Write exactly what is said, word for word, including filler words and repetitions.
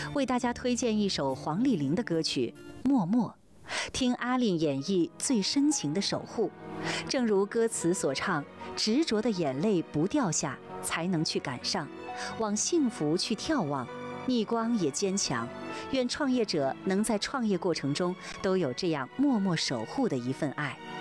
为大家推荐一首黄丽玲的歌曲《默默》，听阿令演绎最深情的守护。正如歌词所唱，执着的眼泪不掉下，才能去赶上，往幸福去眺望，逆光也坚强。愿创业者能在创业过程中都有这样默默守护的一份爱。